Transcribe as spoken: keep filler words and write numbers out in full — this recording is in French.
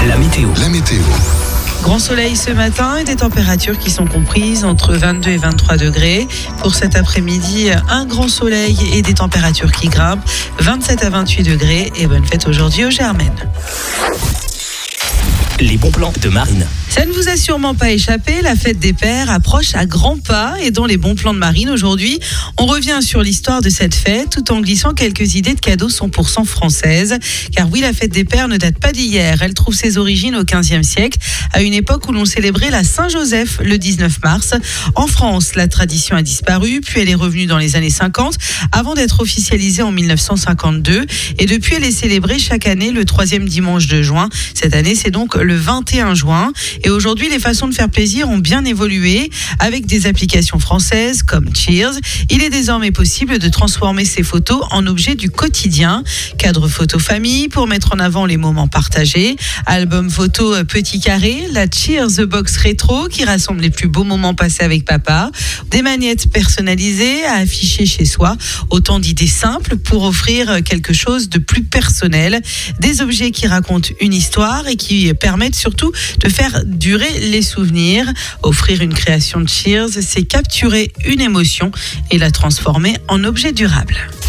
La météo. La météo. Grand soleil ce matin et des températures qui sont comprises entre vingt-deux et vingt-trois degrés. Pour cet après-midi, un grand soleil et des températures qui grimpent, vingt-sept à vingt-huit degrés. Et bonne fête aujourd'hui aux Germaines. Les bons plans de Marine. Ça ne vous a sûrement pas échappé, la fête des pères approche à grands pas et dans les bons plans de Marine aujourd'hui, on revient sur l'histoire de cette fête tout en glissant quelques idées de cadeaux cent pour cent françaises. Car oui, la fête des pères ne date pas d'hier, elle trouve ses origines au quinzième siècle, à une époque où l'on célébrait la Saint-Joseph le dix-neuf mars. En France, la tradition a disparu, puis elle est revenue dans les années cinquante, avant d'être officialisée en mille neuf cent cinquante-deux. Et depuis, elle est célébrée chaque année le troisième dimanche de juin. Cette année, c'est donc le vingt et un juin. Et aujourd'hui, les façons de faire plaisir ont bien évolué avec des applications françaises comme Cheers. Il est désormais possible de transformer ces photos en objets du quotidien. Cadre photo famille pour mettre en avant les moments partagés. Album photo petit carré, la Cheers The Box rétro qui rassemble les plus beaux moments passés avec papa. Des magnettes personnalisées à afficher chez soi. Autant d'idées simples pour offrir quelque chose de plus personnel. Des objets qui racontent une histoire et qui permettent surtout de faire durer les souvenirs. Offrir une création de Cheers, c'est capturer une émotion et la transformer en objet durable.